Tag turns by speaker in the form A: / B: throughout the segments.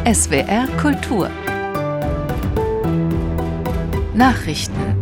A: SWR Kultur Nachrichten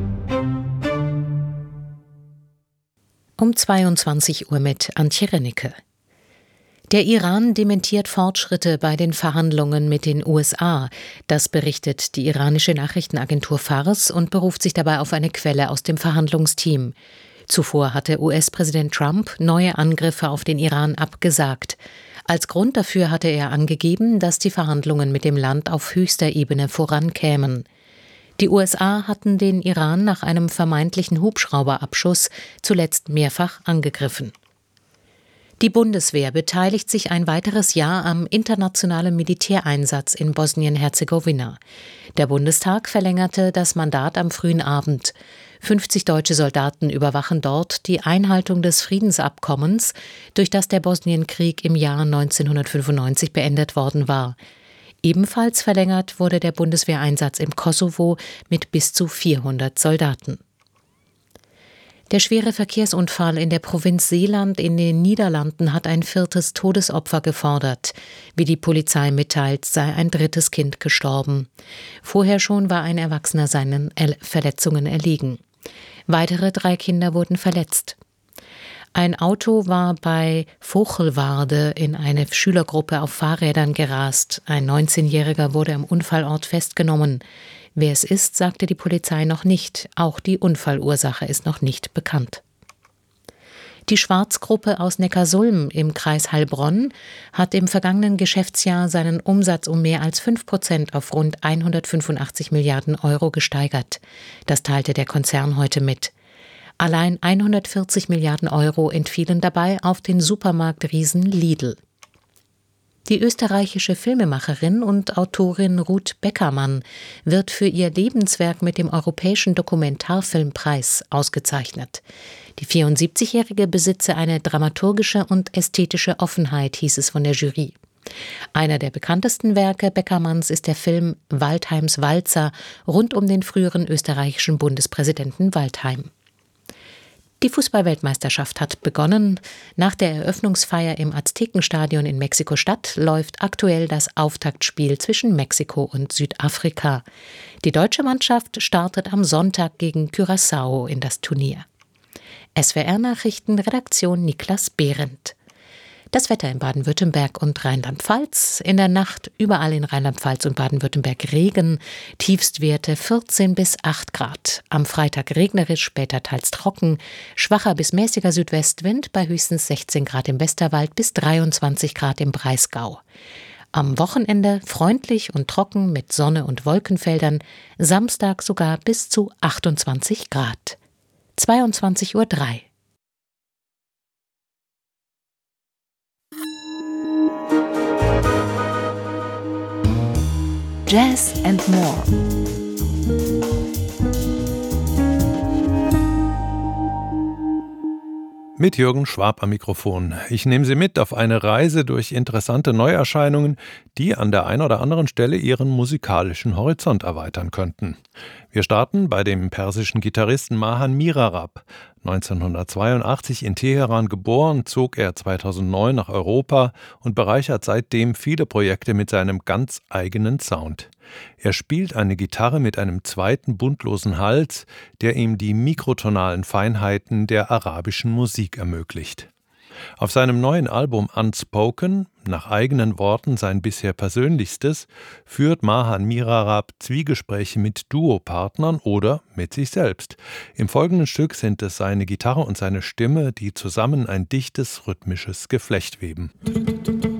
B: um 22 Uhr mit Antje Rennecke. Der Iran dementiert Fortschritte bei den Verhandlungen mit den USA. Das berichtet die iranische Nachrichtenagentur Fars und beruft sich dabei auf eine Quelle aus dem Verhandlungsteam. Zuvor hatte US-Präsident Trump neue Angriffe auf den Iran abgesagt. Als Grund dafür hatte er angegeben, dass die Verhandlungen mit dem Land auf höchster Ebene vorankämen. Die USA hatten den Iran nach einem vermeintlichen Hubschrauberabschuss zuletzt mehrfach angegriffen. Die Bundeswehr beteiligt sich ein weiteres Jahr am internationalen Militäreinsatz in Bosnien-Herzegowina. Der Bundestag verlängerte das Mandat am frühen Abend. 50 deutsche Soldaten überwachen dort die Einhaltung des Friedensabkommens, durch das der Bosnienkrieg im Jahr 1995 beendet worden war. Ebenfalls verlängert wurde der Bundeswehreinsatz im Kosovo mit bis zu 400 Soldaten. Der schwere Verkehrsunfall in der Provinz Seeland in den Niederlanden hat ein 4. Todesopfer gefordert. Wie die Polizei mitteilt, sei ein 3. Kind gestorben. Vorher schon war ein Erwachsener seinen Verletzungen erlegen. Weitere 3 Kinder wurden verletzt. Ein Auto war bei Vochelwarde in eine Schülergruppe auf Fahrrädern gerast. Ein 19-Jähriger wurde am Unfallort festgenommen. Wer es ist, sagte die Polizei noch nicht. Auch die Unfallursache ist noch nicht bekannt. Die Schwarzgruppe aus Neckarsulm im Kreis Heilbronn hat im vergangenen Geschäftsjahr seinen Umsatz um mehr als 5% auf rund 185 Milliarden Euro gesteigert. Das teilte der Konzern heute mit. Allein 140 Milliarden Euro entfielen dabei auf den Supermarktriesen Lidl. Die österreichische Filmemacherin und Autorin Ruth Beckermann wird für ihr Lebenswerk mit dem Europäischen Dokumentarfilmpreis ausgezeichnet. Die 74-Jährige besitze eine dramaturgische und ästhetische Offenheit, hieß es von der Jury. Einer der bekanntesten Werke Beckermanns ist der Film Waldheims Walzer rund um den früheren österreichischen Bundespräsidenten Waldheim. Die Fußball-Weltmeisterschaft hat begonnen. Nach der Eröffnungsfeier im Aztekenstadion in Mexiko-Stadt läuft aktuell das Auftaktspiel zwischen Mexiko und Südafrika. Die deutsche Mannschaft startet am Sonntag gegen Curaçao in das Turnier. SWR-Nachrichten, Redaktion Niklas Behrendt. Das Wetter in Baden-Württemberg und Rheinland-Pfalz. In der Nacht überall in Rheinland-Pfalz und Baden-Württemberg Regen. Tiefstwerte 14 bis 8 Grad. Am Freitag regnerisch, später teils trocken. Schwacher bis mäßiger Südwestwind bei höchstens 16 Grad im Westerwald bis 23 Grad im Breisgau. Am Wochenende freundlich und trocken mit Sonne und Wolkenfeldern. Samstag sogar bis zu 28 Grad. 22:03 Uhr.
A: Jazz and More.
C: Mit Jürgen Schwab am Mikrofon. Ich nehme Sie mit auf eine Reise durch interessante Neuerscheinungen, die an der einen oder anderen Stelle Ihren musikalischen Horizont erweitern könnten. Wir starten bei dem persischen Gitarristen Mahan Mirarab. 1982 in Teheran geboren, zog er 2009 nach Europa und bereichert seitdem viele Projekte mit seinem ganz eigenen Sound. Er spielt eine Gitarre mit einem zweiten buntlosen Hals, der ihm die mikrotonalen Feinheiten der arabischen Musik ermöglicht. Auf seinem neuen Album Unspoken, nach eigenen Worten sein bisher persönlichstes, führt Mahan Mirarab Zwiegespräche mit Duopartnern oder mit sich selbst. Im folgenden Stück sind es seine Gitarre und seine Stimme, die zusammen ein dichtes, rhythmisches Geflecht weben.